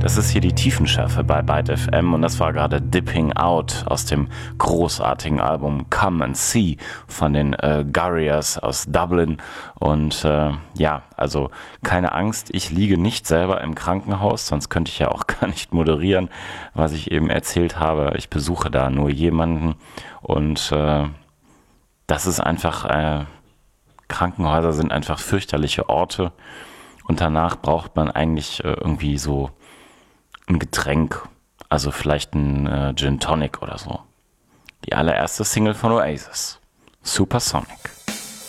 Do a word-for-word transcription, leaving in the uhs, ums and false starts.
Das ist hier die Tiefenschärfe bei Byte F M und das war gerade Dipping Out aus dem großartigen Album Come and See von den äh, Gurriers aus Dublin. Und äh, ja, also keine Angst, ich liege nicht selber im Krankenhaus, sonst könnte ich ja auch gar nicht moderieren, was ich eben erzählt habe. Ich besuche da nur jemanden und äh, das ist einfach, äh, Krankenhäuser sind einfach fürchterliche Orte und danach braucht man eigentlich äh, irgendwie so ein Getränk, also vielleicht ein äh, Gin Tonic oder so. Die allererste Single von Oasis, Supersonic.